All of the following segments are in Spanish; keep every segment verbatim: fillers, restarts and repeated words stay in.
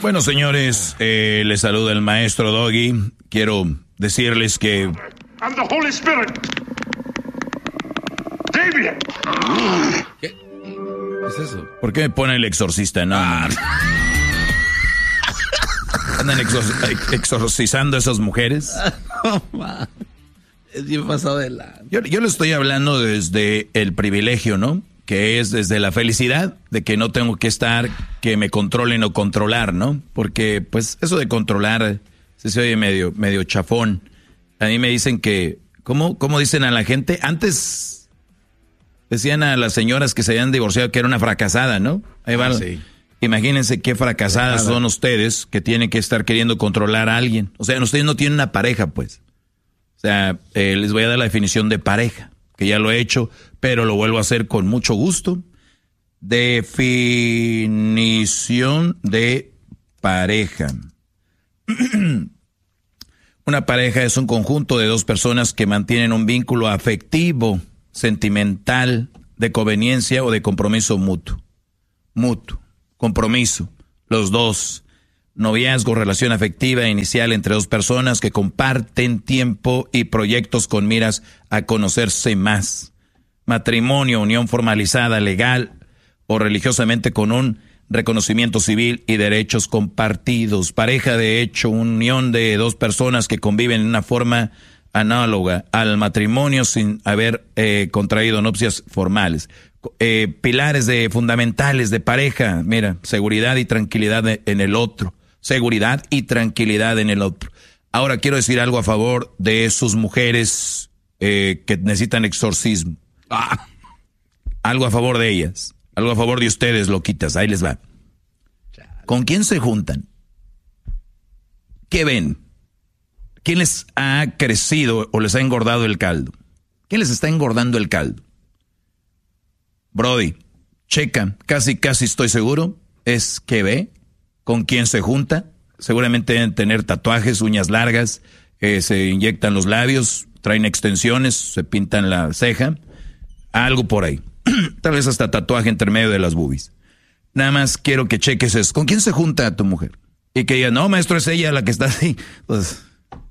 Bueno, señores, eh, les saluda el maestro Doggy. Quiero decirles que... I'm the Holy Spirit. David. ¿Qué? ¿Qué es eso? ¿Por qué me pone el exorcista? No, ah. ¿Andan exor- exorcizando a esas mujeres? Es bien pasado de la... Yo, yo le estoy hablando desde el privilegio, ¿no? Que es desde la felicidad de que no tengo que estar, que me controlen o controlar, ¿no? Porque, pues, eso de controlar se, se oye medio, medio chafón. A mí me dicen que, ¿cómo, cómo dicen a la gente? Antes decían a las señoras que se habían divorciado que era una fracasada, ¿no? Ahí va. Ah, sí. Imagínense qué fracasadas son ustedes que tienen que estar queriendo controlar a alguien. O sea, ustedes no tienen una pareja, pues. O sea, eh, les voy a dar la definición de pareja, que ya lo he hecho, pero lo vuelvo a hacer con mucho gusto. Definición de pareja. Una pareja es un conjunto de dos personas que mantienen un vínculo afectivo, sentimental, de conveniencia o de compromiso mutuo. Mutuo, compromiso, los dos. Noviazgo, relación afectiva inicial entre dos personas que comparten tiempo y proyectos con miras a conocerse más. Matrimonio, unión formalizada, legal o religiosamente con un reconocimiento civil y derechos compartidos. Pareja, de hecho, unión de dos personas que conviven en una forma análoga al matrimonio sin haber eh, contraído nupcias formales. Eh, pilares de fundamentales de pareja, mira, seguridad y tranquilidad de, en el otro. Seguridad y tranquilidad en el otro. Ahora quiero decir algo a favor de sus mujeres eh, que necesitan exorcismo. Ah, algo a favor de ellas. Algo a favor de ustedes, loquitas. Ahí les va. ¿Con quién se juntan? ¿Qué ven? ¿Quién les ha crecido o les ha engordado el caldo? ¿Quién les está engordando el caldo? Brody, checa, casi casi estoy seguro, es que ve. ¿Con quién se junta? Seguramente deben tener tatuajes, uñas largas, eh, se inyectan los labios, traen extensiones, se pintan la ceja, algo por ahí. Tal vez hasta tatuaje entre medio de las boobies. Nada más quiero que cheques eso. ¿Con quién se junta tu mujer? Y que diga, no, maestro, es ella la que está así. Pues...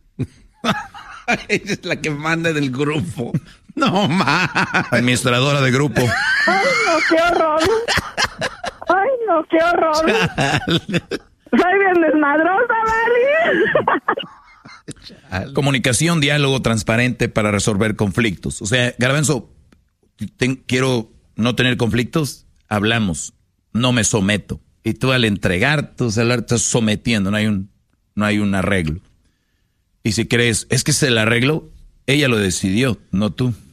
Ella es la que manda del grupo. No, ma. Administradora de grupo. Ay, no, qué horror. Ay, no, qué horror. Chale. Soy bien desmadrosa, ¿vale? Comunicación, diálogo transparente para resolver conflictos. O sea, Garbanzo, ten, quiero no tener conflictos, hablamos, no me someto. Y tú al entregar tu celular estás sometiendo, no hay un, no hay un arreglo. Y si crees, es que es el arreglo, ella lo decidió, no tú.